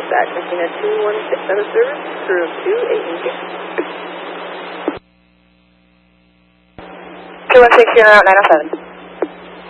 dispatch, Machina 216 out of service, crew of 2, 8 and 6. 216, you're out 907.